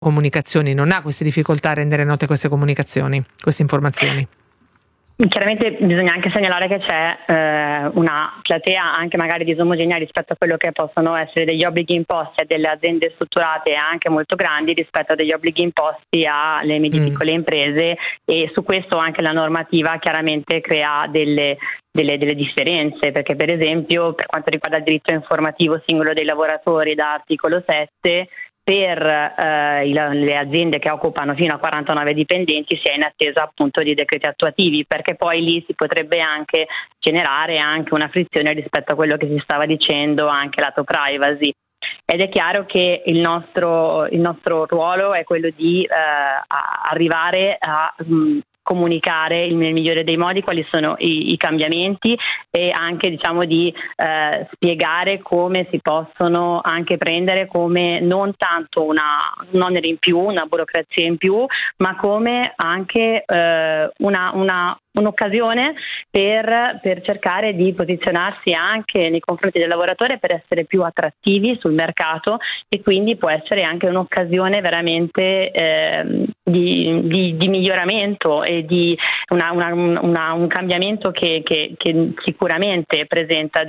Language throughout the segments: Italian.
comunicazioni, non ha queste difficoltà a rendere note queste comunicazioni, queste informazioni. Chiaramente bisogna anche segnalare che c'è una platea anche magari disomogenea rispetto a quello che possono essere degli obblighi imposti a delle aziende strutturate anche molto grandi rispetto a degli obblighi imposti alle medie piccole imprese, e su questo anche la normativa chiaramente crea delle differenze, perché per esempio per quanto riguarda il diritto informativo singolo dei lavoratori da articolo 7, per le aziende che occupano fino a 49 dipendenti si è in attesa appunto di decreti attuativi, perché poi lì si potrebbe anche generare anche una frizione rispetto a quello che si stava dicendo anche lato privacy. Ed è chiaro che il nostro ruolo è quello di arrivare a comunicare nel migliore dei modi quali sono i cambiamenti, e anche di spiegare come si possono anche prendere come non tanto un onere in più, una burocrazia in più, ma come anche un'occasione per cercare di posizionarsi anche nei confronti del lavoratore per essere più attrattivi sul mercato, e quindi può essere anche un'occasione veramente di miglioramento e di un cambiamento che sicuramente presenta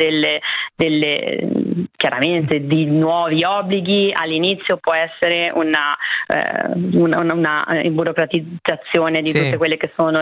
chiaramente di nuovi obblighi. All'inizio può essere una burocratizzazione di tutte quelle che sono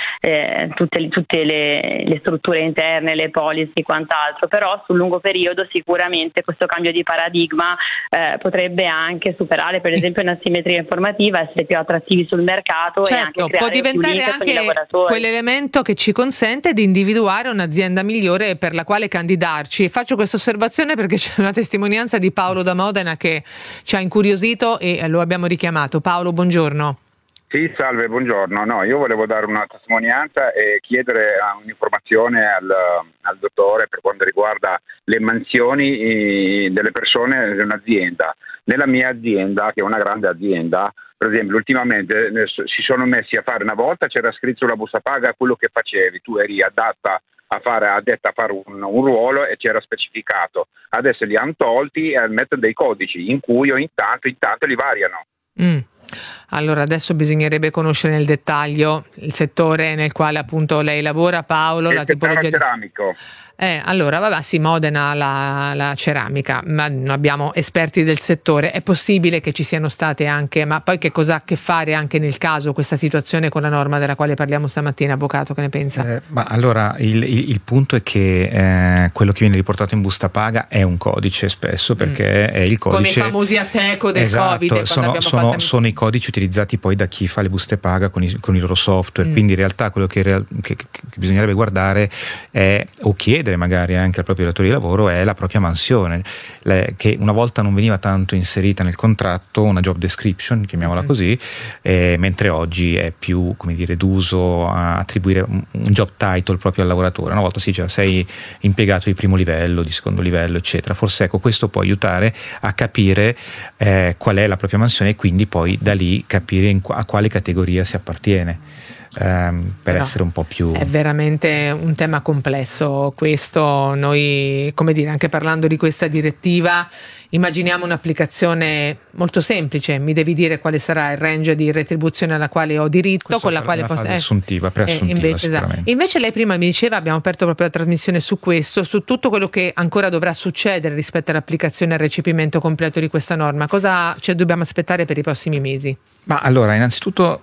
tutte le strutture interne, le policy e quant'altro, però sul lungo periodo sicuramente questo cambio di paradigma potrebbe anche superare per esempio un'asimmetria informativa, essere più attrattivi sul mercato, e anche creare può diventare anche quell'elemento che ci consente di individuare un'azienda migliore per la quale candidarci. E faccio questa osservazione perché c'è una testimonianza di Paolo da Modena che ci ha incuriosito e lo abbiamo richiamato. Paolo, buongiorno. Sì, salve, buongiorno. No, io volevo dare una testimonianza e chiedere un'informazione al dottore per quanto riguarda le mansioni delle persone in un'azienda. Nella mia azienda, che è una grande azienda, per esempio, ultimamente si sono messi a fare, una volta c'era scritto sulla busta paga quello che facevi, tu eri addetta a fare un ruolo e c'era specificato. Adesso li hanno tolti e mettono dei codici in cui intanto li variano. Allora adesso bisognerebbe conoscere nel dettaglio il settore nel quale appunto lei lavora, Paolo, la tipologia ceramico. Allora si Modena la ceramica, ma abbiamo esperti del settore. È possibile che ci siano state anche, ma poi che cosa ha a che fare anche nel caso questa situazione con la norma della quale parliamo stamattina, avvocato, che ne pensa? Ma allora il punto è che quello che viene riportato in busta paga è un codice spesso, perché è il codice, come i famosi Ateco del Covid, sono i codici utilizzati poi da chi fa le buste paga con i loro software. Quindi in realtà quello che bisognerebbe guardare è, o chiedere magari anche al proprio datore di lavoro, è la propria mansione, che una volta non veniva tanto inserita nel contratto, una job description, chiamiamola così, mentre oggi è più, come dire, d'uso a attribuire un job title proprio al lavoratore. Una volta sei impiegato di primo livello, di secondo livello, eccetera. Forse questo può aiutare a capire qual è la propria mansione, e quindi poi da lì capire a quale categoria si appartiene. Per essere un po' più... È veramente un tema complesso questo. Noi, come dire, anche parlando di questa direttiva, immaginiamo un'applicazione molto semplice: mi devi dire quale sarà il range di retribuzione alla quale ho diritto, questo con la quale posso... preassuntiva invece lei prima mi diceva, abbiamo aperto proprio la trasmissione su questo, su tutto quello che ancora dovrà succedere rispetto all'applicazione e al recepimento completo di questa norma. Cosa dobbiamo aspettare per i prossimi mesi? Ma allora, innanzitutto,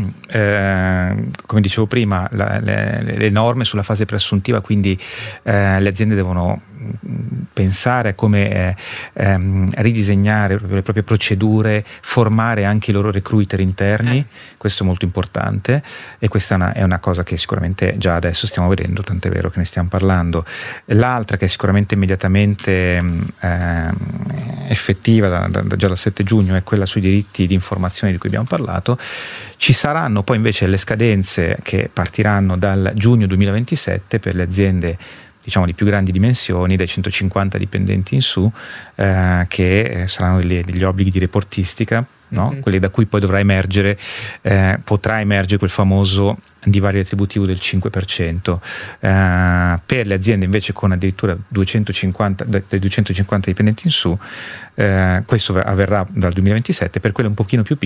come dicevo prima, le norme sulla fase preassuntiva, quindi le aziende devono pensare a come ridisegnare le proprie procedure, formare anche i loro recruiter interni. Questo è molto importante, e questa è una cosa che sicuramente già adesso stiamo vedendo, tant'è vero che ne stiamo parlando. L'altra, che è sicuramente immediatamente effettiva già dal 7 giugno, è quella sui diritti di informazione di cui abbiamo parlato. Ci saranno poi invece le scadenze che partiranno dal giugno 2027 per le aziende, diciamo, di più grandi dimensioni, dai 150 dipendenti in su, che saranno degli obblighi di reportistica no? Quelli da cui poi dovrà emergere, potrà emergere quel famoso divario retributivo del 5%. Per le aziende invece con addirittura 250 dipendenti in su, questo avverrà dal 2027, per quelle un pochino più